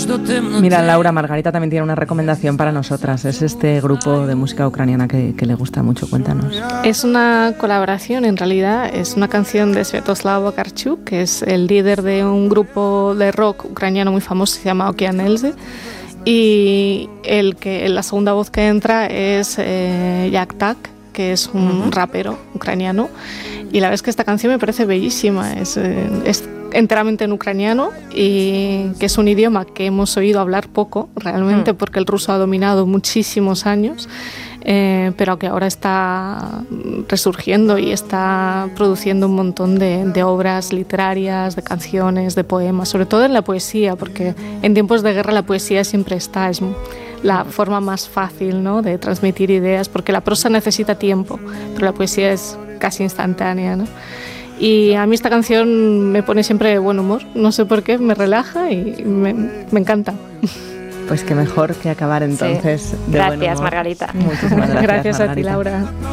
Mira, Laura, Margarita también tiene una recomendación para nosotras. Es este grupo de música ucraniana que le gusta mucho. Cuéntanos. Es una colaboración, en realidad. Es una canción de Sviatoslav Vakarchuk, que es el líder de un grupo de rock ucraniano muy famoso, se llama Okean Elzy. Y la segunda voz que entra es Yaktak, que es un rapero ucraniano. Y la verdad es que esta canción me parece bellísima. Es enteramente en ucraniano, y que es un idioma que hemos oído hablar poco realmente, porque el ruso ha dominado muchísimos años, pero que ahora está resurgiendo y está produciendo un montón de obras literarias, de canciones, de poemas, sobre todo en la poesía, porque en tiempos de guerra la poesía siempre está, es la forma más fácil, ¿no?, de transmitir ideas, porque la prosa necesita tiempo, pero la poesía es casi instantánea, ¿no? Y a mí esta canción me pone siempre de buen humor, no sé por qué, me relaja y me encanta. Pues qué mejor que acabar entonces de buen humor. Gracias, Margarita. Muchísimas gracias, Gracias Margarita. a ti, Laura.